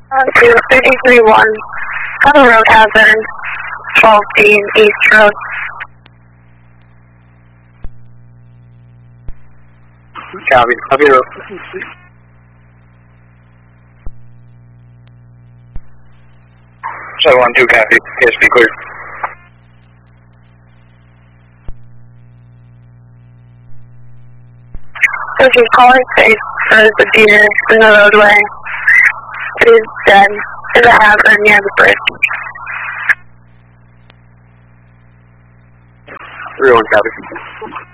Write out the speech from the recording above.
To 331, have a road hazard, 12 Dean East Road. Copy road. So 1-2 copy, yes, be clear. This is calling safe for the deer in the roadway. It is dead in the hazard near the bridge. 3-1 copy.